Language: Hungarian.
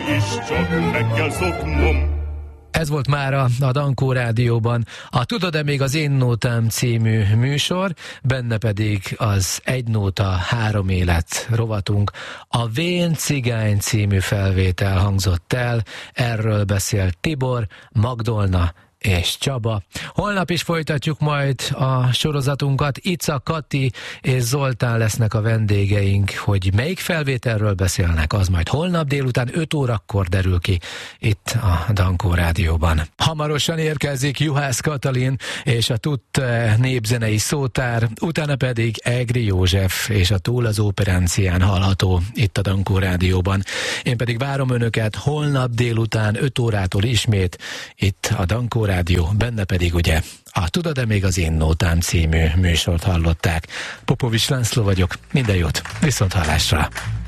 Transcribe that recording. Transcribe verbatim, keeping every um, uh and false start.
is csak meg kell szoknom. Ez volt mára a Dankó Rádióban a Tudod-e még az Én Nótám című műsor, benne pedig az Egy Nóta, Három Élet rovatunk. A Vén Cigány című felvétel hangzott el, erről beszélt Tibor, Magdolna és Csaba. Holnap is folytatjuk majd a sorozatunkat. Ica, Kati és Zoltán lesznek a vendégeink, hogy melyik felvételről beszélnek, az majd holnap délután öt órakor derül ki itt a Dankó Rádióban. Hamarosan érkezik Juhász Katalin és a Tutt népzenei szótár, utána pedig Egri József és a Túl az Óperencián hallható itt a Dankó Rádióban. Én pedig várom önöket holnap délután öt órától ismét itt a Dankó Rádió, benne pedig ugye a Tudod-e még az Én Nótám című műsort hallották. Popovics László vagyok, minden jót, viszont hallásra!